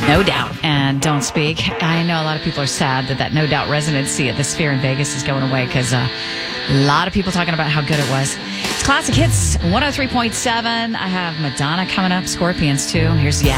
No Doubt and Don't Speak. I know a lot of people are sad that No Doubt residency at the Sphere in Vegas is going away because a lot of people talking about how good it was. It's Classic Hits 103.7. I have Madonna coming up, Scorpions too. Here's Yeah.